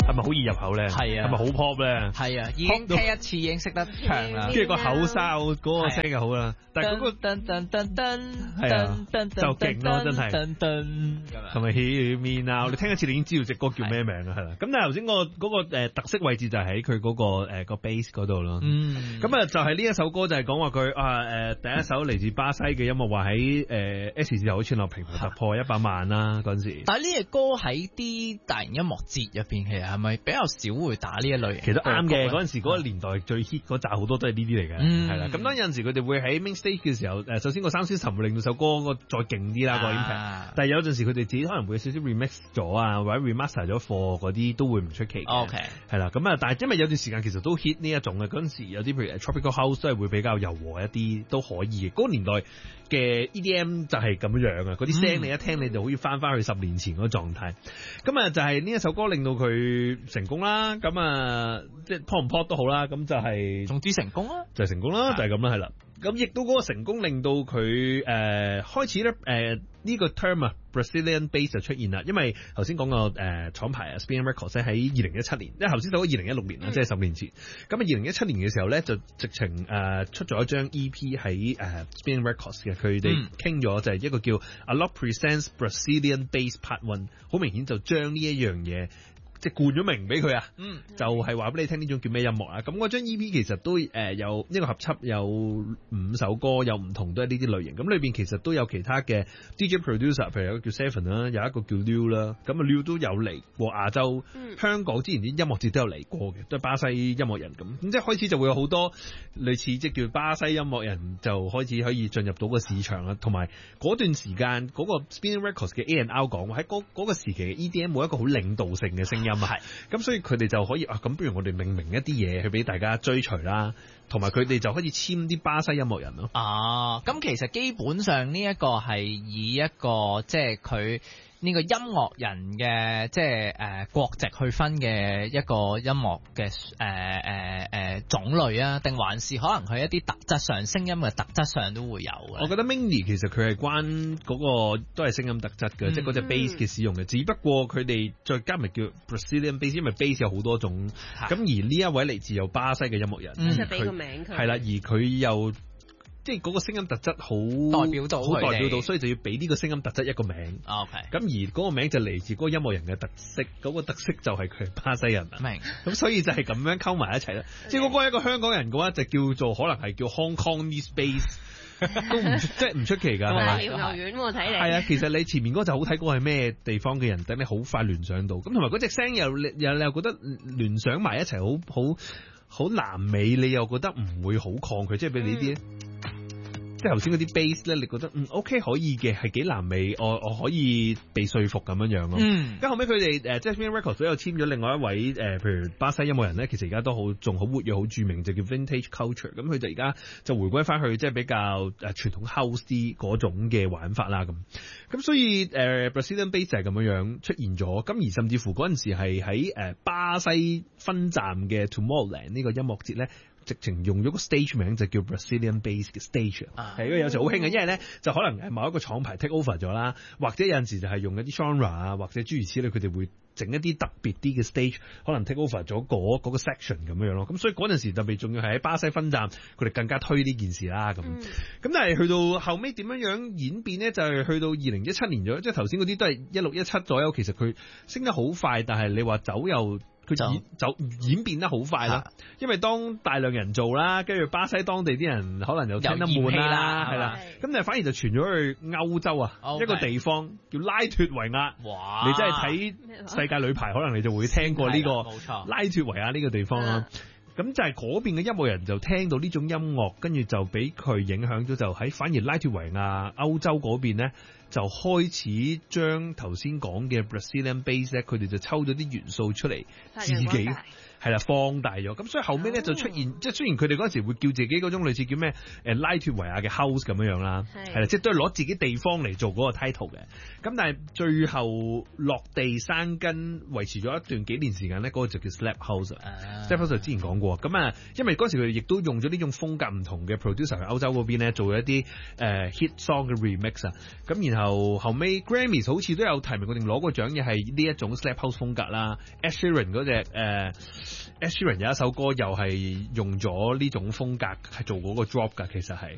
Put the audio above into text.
係咪好易入口咧？ 係啊， 係咪好 pop 咧？ 係啊，已經聽一次已經識得唱啦。 跟住個口哨嗰個聲就好啦，但係嗰個噔噔噔噔係啊就勁咯真係噔噔同埋 Hear Me Now，你聽一次你已經知道隻歌叫咩名啦，係啦。咁但係頭先嗰個特色位置就係喺佢嗰個 bass 嗰度咯。咁啊就係呢一首歌就係講話佢第一首嚟自巴西嘅音樂，話喺S 字頭串流平台突破100萬啦嗰陣時。 但係呢隻歌喺啲大型音樂節入邊，其實係咪比較少會打呢一類型？ 其實啱嘅，嗰陣時嗰個年代最 hit 嗰扎好多都係呢啲嚟嘅，係啦。咁當然有陣時佢哋會喺 main stage 嘅時候，首先個三小沉會令到首歌再勁啲啦個 impact，但係有陣時佢哋自己可能會有少少 remix 咗啊，或者 remaster 咗貨嗰啲都會唔出奇嘅。 OK， 係啦，咁啊，但係因為有段時間其實都 hit 呢一種嘅，嗰陣時有啲譬如 tropical house 都係會比較柔和一啲，都可以嘅。嗰個年代嘅 EDM 就係咁樣啊，嗰啲聲你一聽你就好似翻去10年前嗰個狀態。咁啊就係呢一首歌令到佢成功啦，咁啊即係 pop 唔 pop 都好啦，咁就係總之成功啦， 就係成功啦，就係咁啦，係啦。咁亦都嗰個成功令到佢開始咧呢個 term 啊 Brazilian bass 就出現啦，因為頭先講個廠牌啊 Spinnin' Records 喺2017年，因為頭先到咗2016年啦，即係10年前。咁啊2017年嘅時候咧就直情出咗一張 EP 喺Spinnin' Records 嘅，佢哋傾咗就係一個叫 Alok Presents Brazilian Bass Part 1，好明顯就將呢一樣嘢即係冠咗名俾佢啊，就係話俾你聽呢種叫咩音樂啊。咁嗰張 EP 其實都有呢個合輯有5首歌，有唔同都係呢啲類型。咁裏邊其實都有其他嘅 DJ producer， 譬如有一個叫 Seven 啦，有一個叫 Liu 啦。咁啊 Liu 都有嚟過亞洲、香港之前啲音樂節都有嚟過嘅，都係巴西音樂人咁。咁即係開始就會有好多類似即叫巴西音樂人就開始可以進入到個市場啦。同埋嗰段時間嗰個 Spinnin' Records 嘅 A&R 講喺嗰個時期嘅 EDM 冇一個好領導性嘅聲音。係，咁所以佢哋就可以咁不如我哋命名一啲嘢去俾大家追隨啦，同埋佢哋就可以簽啲巴西音樂人咯。 咁其實基本上呢一個係以一個即係佢呢個音樂人嘅即係國籍去分嘅一個音樂嘅種類啊，定還是可能佢一啲特質上聲音嘅特質上都會有嘅？我覺得 mainly 其實佢係關嗰個都係聲音特質嘅，即係嗰隻 bass 嘅使用嘅。只不過佢哋再加埋叫 Brazilian bass， 因為 bass 有好多種。咁而呢一位嚟自有巴西嘅音樂人， 就俾個名佢。 係啦，而佢又即係嗰個聲音特質好代表到，所以就要俾呢個聲音特質一個名。 OK。 咁而嗰個名就嚟自嗰個音樂人嘅特色，嗰個特色就係佢係巴西人啊。 明。 咁所以就係咁樣溝埋一齊啦。即係嗰個係一個香港人嘅話，就叫做可能係叫 Hong Kongese bass， 都唔即係唔出奇㗎。 係牛丸喎，睇嚟。 係啊，其實你前面嗰就好睇過係咩地方嘅人，等你好快聯想到。咁同埋嗰隻聲又你又覺得聯想埋一齊好南美，你又覺得唔會好抗拒，即係俾你呢啲。即係頭先嗰啲 bass 咧，你覺得OK 可以嘅，係幾南美，我可以被說服咁樣樣咯。咁後尾佢哋即係 Spinnin' Records 都有簽咗另外一位譬如巴西音樂人咧，其實而家都仲好活躍、好著名，就叫 Vintage Culture。咁佢就而家就回歸翻去即係比較傳統 house 啲嗰種嘅玩法啦。咁所以Brazilian bass 就係咁樣樣出現咗。咁而甚至乎嗰陣時係喺巴西分站嘅 Tomorrowland 呢個音樂節咧，直情用咗個 stage 名就叫 Brazilian Bass 嘅 stage， 係因為有時好興嘅，因為咧就可能某一個廠牌 take over 咗啦，或者有陣時就係用一啲 genre 啊，或者諸如此類，佢哋會整一啲特別啲嘅 stage， 可能 take over 咗嗰個 section 咁樣咯。咁所以嗰陣時特別仲要係喺巴西分站，佢哋更加推呢件事啦。咁但係去到後尾點樣樣演變咧，就係去到2017年咗，即係頭先嗰啲都係16、17左右。其實佢升得好快，但係你話走又佢演變得好快啦，因為當大量人做啦，跟住巴西當地啲人可能又聽得悶啦，係啦，咁但係反而就傳咗去歐洲啊，一個地方叫拉脫維亞。哇！你真係睇世界女排，可能你就會聽過呢個拉脫維亞呢個地方啦。咁就係嗰邊嘅音樂人就聽到呢種音樂，跟住就俾佢影響咗，就喺反而拉脫維亞歐洲嗰邊咧，就開始將頭先講嘅 Brazilian bass 咧，佢哋就抽咗啲元素出嚟，自己係啦放大咗。咁所以後尾咧就出現，即係雖然佢哋嗰陣時會叫自己嗰種類似叫咩拉脫維亞嘅 house 咁樣樣啦，係啦，即係都係攞自己地方嚟做嗰個 title 嘅。咁但係最後落地生根，維持咗一段幾年時間咧，嗰個就叫 Slap House。Slap House 之前講過，咁啊，因為嗰陣時佢哋亦都用咗呢種風格唔同嘅 producer 喺歐洲嗰邊咧，做咗一啲hit song 嘅 remix 啊。咁然然後後尾 Grammys 好似都有提名，佢定攞個獎嘅係呢一種 slap house 風格啦。Ed Sheeran 嗰隻Ed Sheeran 有一首歌又係用咗呢種風格係做嗰個 drop 㗎，其實係